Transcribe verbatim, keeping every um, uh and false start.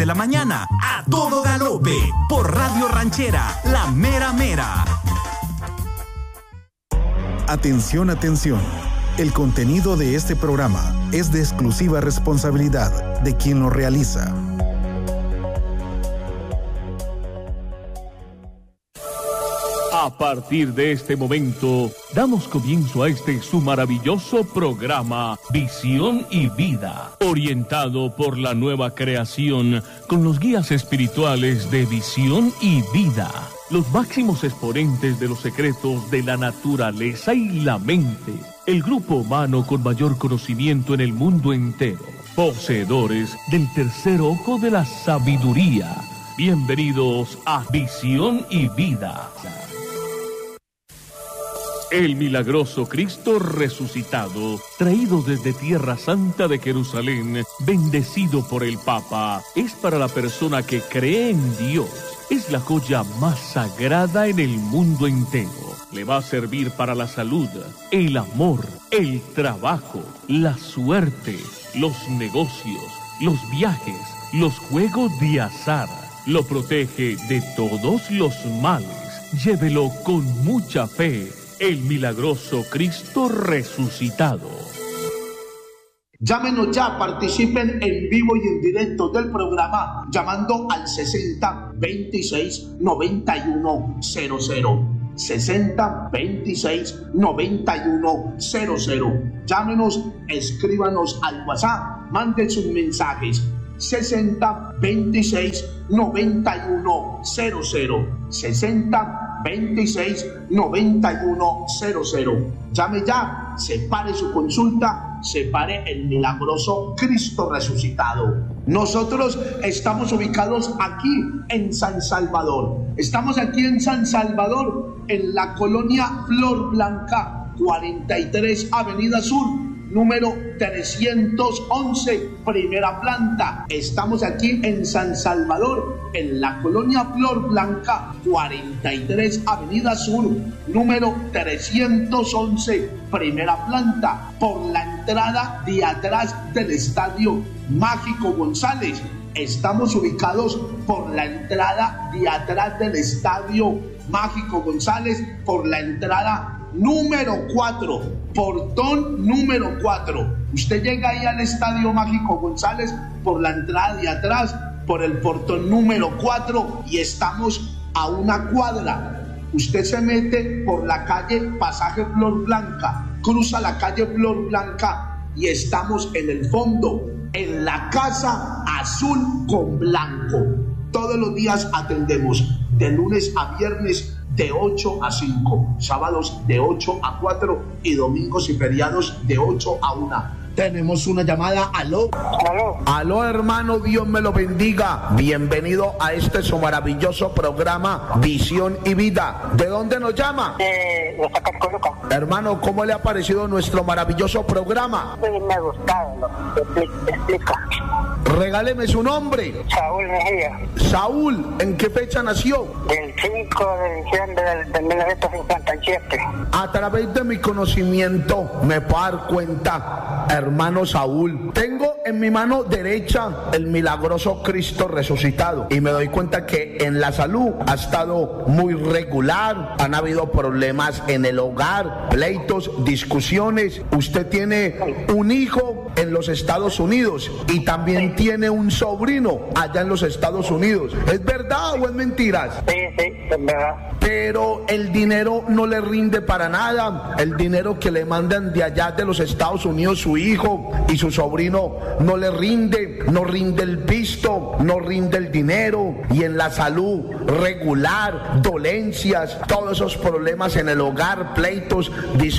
de la mañana, a todo galope, por Radio Ranchera, la mera mera. Atención, atención. El contenido de este programa es de exclusiva responsabilidad de quien lo realiza. A partir de este momento, damos comienzo a este su maravilloso programa, Visión y Vida, orientado por la nueva creación con los guías espirituales de Visión y Vida, los máximos exponentes de los secretos de la naturaleza y la mente, el grupo humano con mayor conocimiento en el mundo entero, poseedores del tercer ojo de la sabiduría. Bienvenidos a Visión y Vida. El milagroso Cristo resucitado, traído desde Tierra Santa de Jerusalén, bendecido por el Papa, es para la persona que cree en Dios. Es la joya más sagrada en el mundo entero. Le va a servir para la salud, el amor, el trabajo, la suerte, los negocios, los viajes, los juegos de azar. Lo protege de todos los males. Llévelo con mucha fe. El milagroso Cristo resucitado. Llámenos ya, participen en vivo y en directo del programa llamando al sesenta veintiséis noventa y uno cero cero. sesenta veintiséis noventa y uno cero cero. Llámenos, escríbanos al WhatsApp, manden sus mensajes. sesenta veintiséis noventa y uno cero cero. sesenta veintiséis noventa y uno cero cero. Llame ya, separe su consulta, separe el milagroso Cristo resucitado. Nosotros estamos ubicados aquí en San Salvador. Estamos aquí en San Salvador, en la colonia Flor Blanca, cuarenta y tres Avenida Sur, número trescientos once, primera planta. Estamos aquí en San Salvador, en la colonia Flor Blanca, cuarenta y tres Avenida Sur, número trescientos once, primera planta, por la entrada de atrás del Estadio Mágico González. Estamos ubicados por la entrada de atrás del Estadio Mágico González, por la entrada número cuatro, portón número cuatro. Usted llega ahí al Estadio Mágico González por la entrada de atrás, por el portón número cuatro, y estamos a una cuadra. Usted se mete por la calle Pasaje Flor Blanca, cruza la calle Flor Blanca y estamos en el fondo, en la Casa Azul con Blanco. Todos los días atendemos de lunes a viernes de ocho a cinco, sábados de ocho a cuatro y domingos y feriados de ocho a una. Tenemos una llamada. Aló. Aló. Aló, hermano, Dios me lo bendiga. Bienvenido a este su maravilloso programa Visión y Vida. ¿De dónde nos llama? De, de Zacatecoluca. Hermano, ¿cómo le ha parecido nuestro maravilloso programa? Sí, me ha gustado, ¿no? Explica. Regáleme su nombre. Saúl Mejía. Saúl, ¿en qué fecha nació? Del cinco de diciembre del, de mil novecientos cincuenta y siete. A través de mi conocimiento me puedo dar cuenta, hermano Saúl, tengo en mi mano derecha el milagroso Cristo resucitado y me doy cuenta que en la salud ha estado muy regular, han habido problemas en el hogar, pleitos, discusiones. Usted tiene un hijo en los Estados Unidos y también tiene un sobrino allá en los Estados Unidos. ¿Es verdad o es mentiras? Sí, sí, es verdad. Pero el dinero no le rinde para nada. El dinero que le mandan de allá de los Estados Unidos su hijo y su sobrino no le rinde, no rinde el pisto, no rinde el dinero, y en la salud regular, dolencias, todos esos problemas en el hogar, pleitos, discusiones.